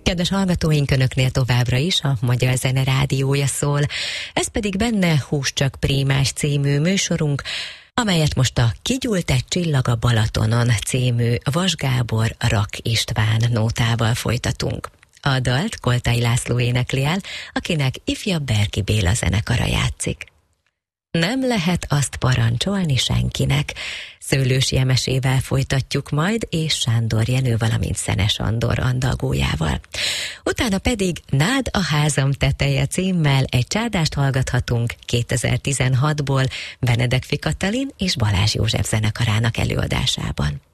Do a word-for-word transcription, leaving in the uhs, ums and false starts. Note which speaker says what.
Speaker 1: Kedves hallgatóink, önöknél továbbra is a Magyar Zene Rádiója szól. Ez pedig benne Hús csak Prémás című műsorunk, amelyet most a Kigyúlt egy csillag a Balatonon című Vas Gábor Rak István nótával folytatunk. A dalt Koltai László énekli el, akinek ifjabb Berki Béla zenekara játszik. Nem lehet azt parancsolni senkinek. Szőlősi Emesével folytatjuk majd, és Sándor Jenő, valamint Szenes Andor andalgójával. Utána pedig Nád a házam teteje címmel egy csádást hallgathatunk kétezer-tizenhatból Benedek Fi Katalin és Balázs József zenekarának előadásában.